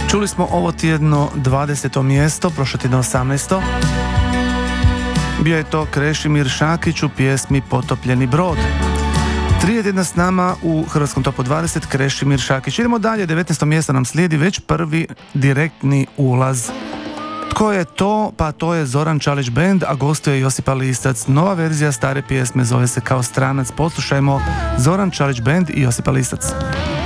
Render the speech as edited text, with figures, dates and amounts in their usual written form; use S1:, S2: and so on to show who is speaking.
S1: Čuli smo ovo tjedno 20. mjesto, prošlo tjedno 18. Bio je to Krešimir Šakić u pjesmi Potopljeni brod. 3 tjedna s nama u Hrvatskom topu 20, Krešimir Šakić. Idemo dalje, 19. mjesto nam slijedi već prvi direktni ulaz. Tko je to? Pa to je Zoran Čalić Band, a gostuje Josipa Lisac. Nova verzija stare pjesme zove se Kao stranac. Poslušajmo Zoran Čalić Band i Josipa Lisac.